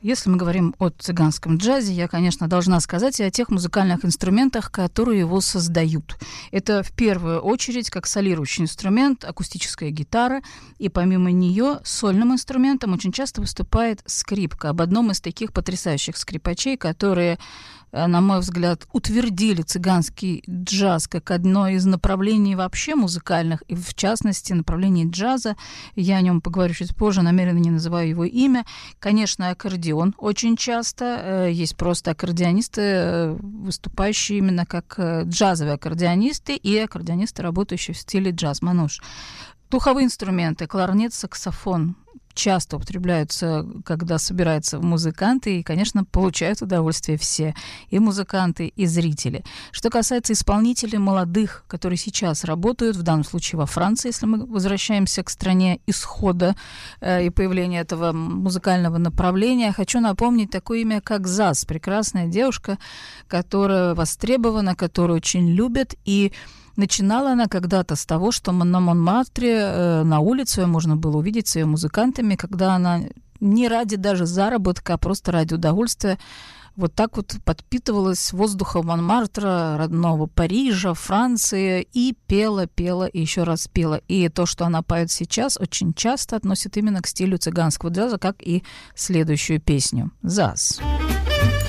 Если мы говорим о цыганском джазе, я, конечно, должна сказать и о тех музыкальных инструментах, которые его создают. Это в первую очередь, как солирующий инструмент, акустическая гитара, и помимо нее сольным инструментом очень часто выступает скрипка. Об одном из таких потрясающих скрипачей, которые, на мой взгляд, утвердили цыганский джаз как одно из направлений вообще музыкальных, и в частности направлений джаза. Я о нем поговорю чуть позже, намеренно не называю его имя. Конечно, аккордеон очень часто. Есть просто аккордеонисты, выступающие именно как джазовые аккордеонисты и аккордеонисты, работающие в стиле джаз, мануш. Духовые инструменты, кларнет, саксофон часто употребляются, когда собираются музыканты, и, конечно, получают удовольствие все, и музыканты, и зрители. Что касается исполнителей молодых, которые сейчас работают, в данном случае во Франции, если мы возвращаемся к стране исхода и появления этого музыкального направления, хочу напомнить такое имя, как Заз, прекрасная девушка, которая востребована, которую очень любят, и начинала она когда-то с того, что на Монмартре, на улице ее можно было увидеть с ее музыкантами, когда она не ради даже заработка, а просто ради удовольствия вот так вот подпитывалась воздухом Монмартра, родного Парижа, Франции, и пела, и еще раз пела. И то, что она поет сейчас, очень часто относит именно к стилю цыганского джаза, как и следующую песню «Заз».